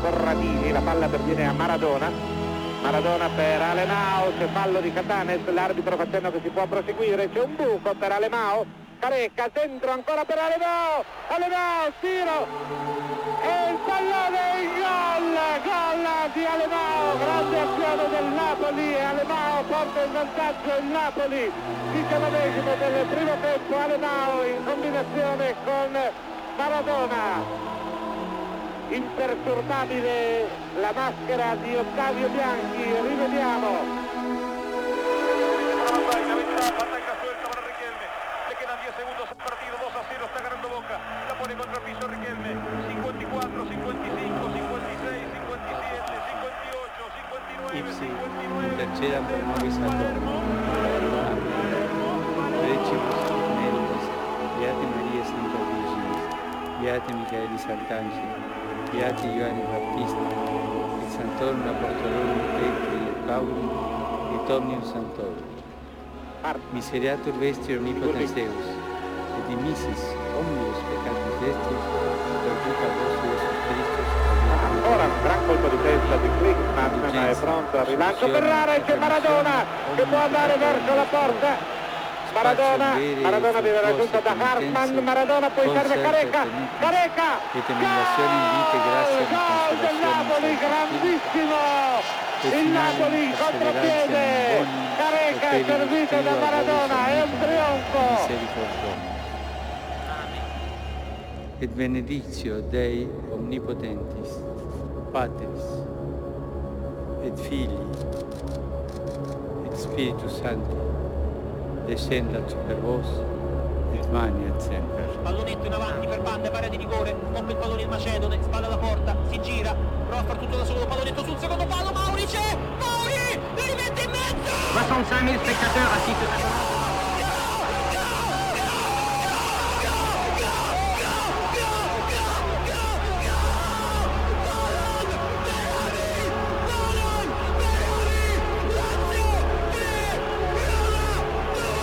Corradini, la palla perviene a Maradona per Alemao, c'è fallo di Catanes, l'arbitro fa cenno che si può proseguire, c'è un buco per Alemao, Carecca dentro ancora per Alemao, tiro e il pallone in gol di Alemao, grande azione del Napoli, Alemao porta in vantaggio il Napoli, 19esimo del primo tempo, Alemao in combinazione con Maradona. Imperturbabile la maschera di Ottavio Bianchi, rivediamo. Ataca suelta para Riquelme, le quedan 10 segundos al partido, 2-0, está ganando Boca, la pone contra el piso Riquelme, 54, 55, 56, 57, 58, 59, 59. Interceda per noi Salvador. Precimus Nellis, Beate Maria Santa Virginis, Beate Michaelis Arcangeli, Beati Ioanni Battista, il Santorum Apostolorum Petri et Pauli, et Omnium Santorum. Miseriatur vestri omnipotens Deus, et dimissis omnibus peccatis vestris, perduca vostro Gesù Cristo. Ancora un gran colpo di testa di Klinsmann, ma è pronto al rilancio per Rara e c'è Maradona che può andare verso la porta. Maradona viene raggiunto da Hartmann, Maradona poi serve Carecca, gol del Napoli, grandissimo, il Napoli in contropiede, Carecca è servito da Maradona, è un trionfo. Et benedictio Dei omnipotentis, Patris, et Filii, et Spiritus Sancti, descendat super vos, et maniat semper. Pallonetto in avanti per Banda, area di rigore, compie il pallone il Macedone, spalla alla porta, si gira, prova a far tutto da solo, pallonetto sul secondo palo, Mauri, li rimette in mezzo! 65 000 spectateurs assistent.